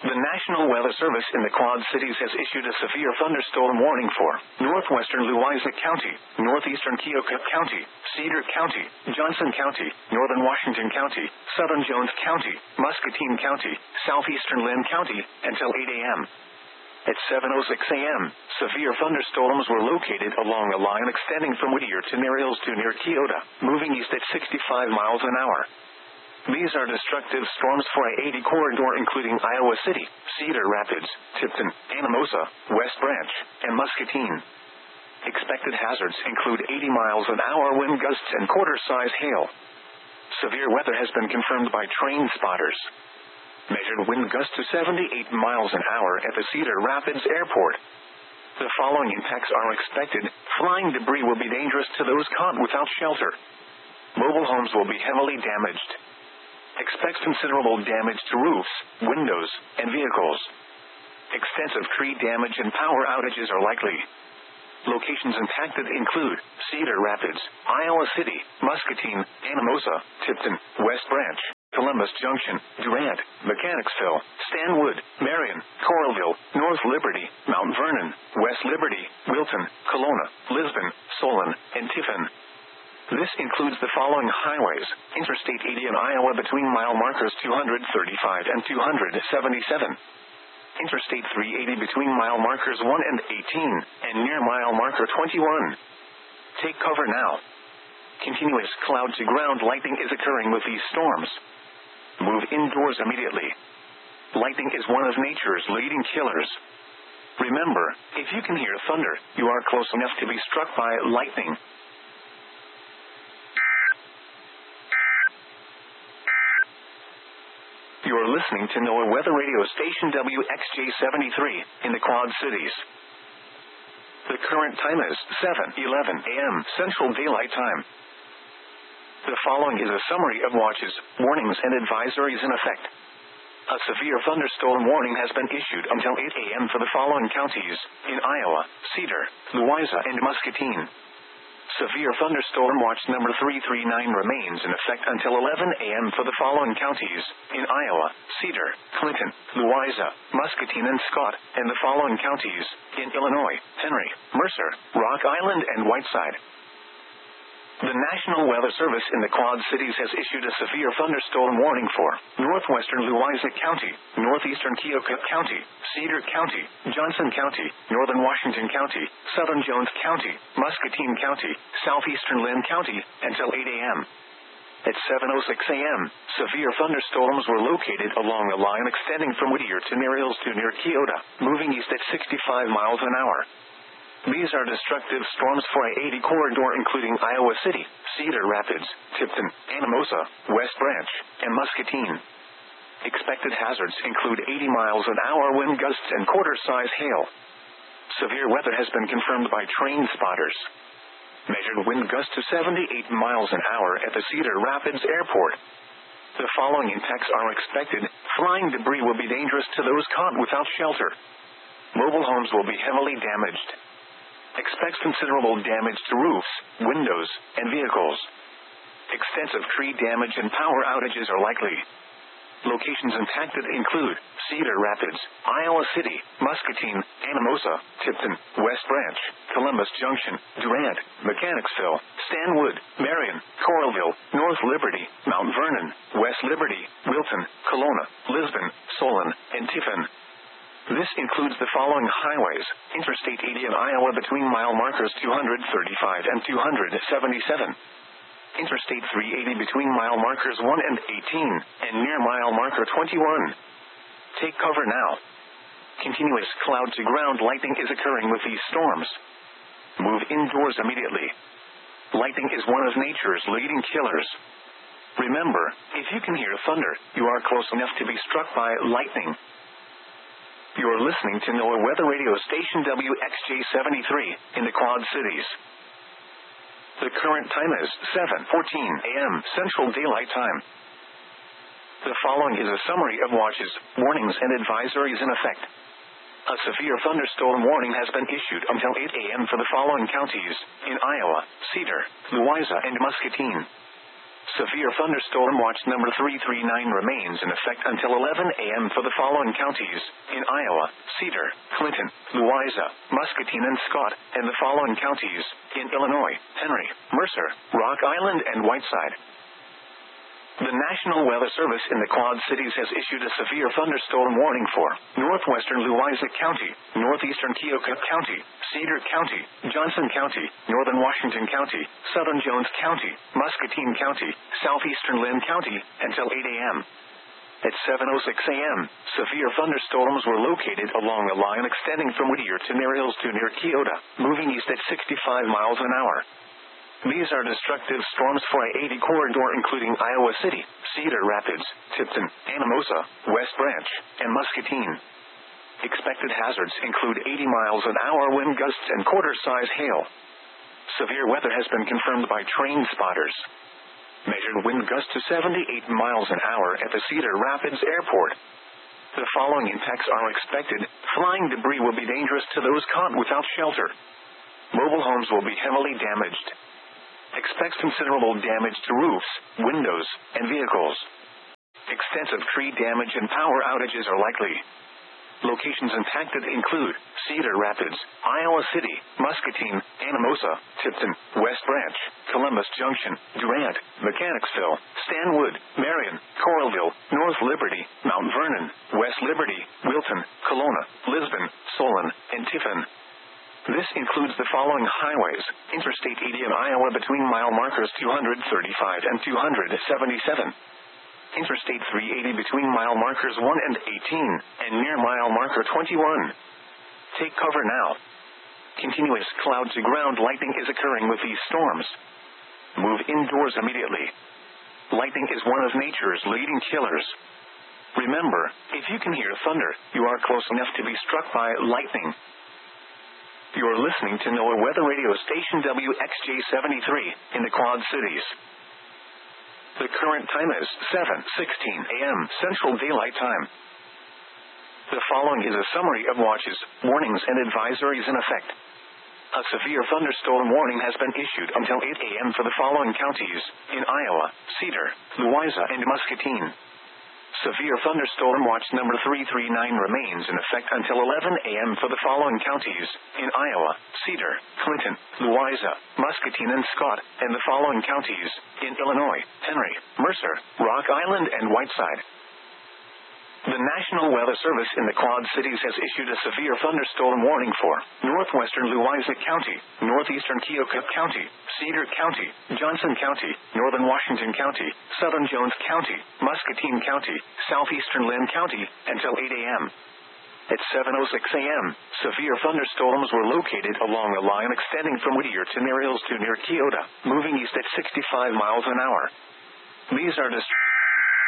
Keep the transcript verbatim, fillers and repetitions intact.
The National Weather Service in the Quad Cities has issued a severe thunderstorm warning for northwestern Louisa County, northeastern Keokuk County, Cedar County, Johnson County, northern Washington County, southern Jones County, Muscatine County, southeastern Lynn County, until eight a.m. At seven oh six a.m., severe thunderstorms were located along a line extending from Whittier to Near Hills to near Keota, moving east at sixty-five miles an hour. These are destructive storms for I eighty corridor including Iowa City, Cedar Rapids, Tipton, Anamosa, West Branch, and Muscatine. Expected hazards include eighty miles an hour wind gusts and quarter-size hail. Severe weather has been confirmed by train spotters. Measured wind gusts to seventy-eight miles an hour at the Cedar Rapids Airport. The following impacts are expected. Flying debris will be dangerous to those caught without shelter. Mobile homes will be heavily damaged. Expect considerable damage to roofs, windows, and vehicles. Extensive tree damage and power outages are likely. Locations impacted include Cedar Rapids, Iowa City, Muscatine, Anamosa, Tipton, West Branch, Columbus Junction, Durant, Mechanicsville, Stanwood, Marion, Coralville, North Liberty, Mount Vernon, West Liberty, Wilton, Kelowna, Lisbon, Solon, and Tiffin. This includes the following highways: Interstate eighty in Iowa between mile markers two thirty-five and two seventy-seven. Interstate three eighty between mile markers one and eighteen, and near mile marker twenty-one. Take cover now. Continuous cloud-to-ground lightning is occurring with these storms. Move indoors immediately. Lightning is one of nature's leading killers. Remember, if you can hear thunder, you are close enough to be struck by lightning. You are listening to NOAA Weather Radio Station W X J seventy-three in the Quad Cities. The current time is seven eleven a.m. Central Daylight Time. The following is a summary of watches, warnings, and advisories in effect. A severe thunderstorm warning has been issued until eight a.m. for the following counties in Iowa, Cedar, Louisa, and Muscatine. Severe thunderstorm watch number three three nine remains in effect until eleven a.m. for the following counties in Iowa, Cedar, Clinton, Louisa, Muscatine, and Scott, and the following counties in Illinois, Henry, Mercer, Rock Island, and Whiteside. The National Weather Service in the Quad Cities has issued a severe thunderstorm warning for northwestern Louisa County, northeastern Keokuk County, Cedar County, Johnson County, northern Washington County, southern Jones County, Muscatine County, southeastern Lynn County, until eight a.m. At seven oh six a.m., severe thunderstorms were located along a line extending from Whittier to Near Hills to near Keota, moving east at sixty-five miles an hour. These are destructive storms for I eighty corridor including Iowa City, Cedar Rapids, Tipton, Anamosa, West Branch, and Muscatine. Expected hazards include eighty miles an hour wind gusts and quarter-size hail. Severe weather has been confirmed by train spotters. Measured wind gusts to seventy-eight miles an hour at the Cedar Rapids Airport. The following impacts are expected. Flying debris will be dangerous to those caught without shelter. Mobile homes will be heavily damaged. Expect considerable damage to roofs, windows, and vehicles. Extensive tree damage and power outages are likely. Locations impacted include Cedar Rapids, Iowa City, Muscatine, Anamosa, Tipton, West Branch, Columbus Junction, Durant, Mechanicsville, Stanwood, Marion, Coralville, North Liberty, Mount Vernon, West Liberty, Wilton, Kelowna, Lisbon, Solon, and Tiffin. This includes the following highways: Interstate eighty in Iowa between mile markers two thirty-five and two seventy-seven. Interstate three eighty between mile markers one and eighteen, and near mile marker twenty-one. Take cover now. Continuous cloud-to-ground lightning is occurring with these storms. Move indoors immediately. Lightning is one of nature's leading killers. Remember, if you can hear thunder, you are close enough to be struck by lightning. You are listening to NOAA Weather Radio Station W X J seventy-three in the Quad Cities. The current time is seven fourteen a.m. Central Daylight Time. The following is a summary of watches, warnings, and advisories in effect. A severe thunderstorm warning has been issued until eight a.m. for the following counties in Iowa, Cedar, Louisa, and Muscatine. Severe thunderstorm watch number three three nine remains in effect until eleven a.m. for the following counties: in Iowa, Cedar, Clinton, Louisa, Muscatine and Scott, and the following counties: in Illinois, Henry, Mercer, Rock Island and Whiteside. The National Weather Service in the Quad Cities has issued a severe thunderstorm warning for northwestern Louisa County, northeastern Keokuk County, Cedar County, Johnson County, northern Washington County, southern Jones County, Muscatine County, southeastern Lynn County, until eight a.m. At seven oh six a.m., severe thunderstorms were located along a line extending from Whittier to Near Hills to near Keota, moving east at sixty-five miles an hour. These are destructive storms for I eighty corridor including Iowa City, Cedar Rapids, Tipton, Anamosa, West Branch, and Muscatine. Expected hazards include eighty miles an hour wind gusts and quarter-size hail. Severe weather has been confirmed by train spotters. Measured wind gusts to seventy-eight miles an hour at the Cedar Rapids Airport. The following impacts are expected. Flying debris will be dangerous to those caught without shelter. Mobile homes will be heavily damaged. Expects considerable damage to roofs, windows, and vehicles. Extensive tree damage and power outages are likely. Locations impacted include Cedar Rapids, Iowa City, Muscatine, Anamosa, Tipton, West Branch, Columbus Junction, Durant, Mechanicsville, Stanwood, Marion, Coralville, North Liberty, Mount Vernon, West Liberty, Wilton, Kelowna, Lisbon, Solon, and Tiffin. This includes the following highways: Interstate eighty in Iowa between mile markers two thirty-five and two seventy-seven. Interstate three eighty between mile markers one and eighteen, and near mile marker twenty-one. Take cover now. Continuous cloud-to-ground lightning is occurring with these storms. Move indoors immediately. Lightning is one of nature's leading killers. Remember, if you can hear thunder, you are close enough to be struck by lightning. You are listening to NOAA Weather Radio Station W X J seventy-three in the Quad Cities. The current time is seven sixteen a.m. Central Daylight Time. The following is a summary of watches, warnings and advisories in effect. A severe thunderstorm warning has been issued until eight a.m. for the following counties: in Iowa, Cedar, Louisa and Muscatine. Severe thunderstorm watch number three three nine remains in effect until eleven a.m. for the following counties: in Iowa, Cedar, Clinton, Louisa, Muscatine and Scott, and the following counties: in Illinois, Henry, Mercer, Rock Island and Whiteside. The National Weather Service in the Quad Cities has issued a severe thunderstorm warning for northwestern Louisa County, northeastern Keokuk County, Cedar County, Johnson County, northern Washington County, southern Jones County, Muscatine County, southeastern Lynn County, until eight a.m. At seven oh six a.m., severe thunderstorms were located along a line extending from Whittier to Near Hills to near Keota, moving east at sixty-five miles an hour. These are distributed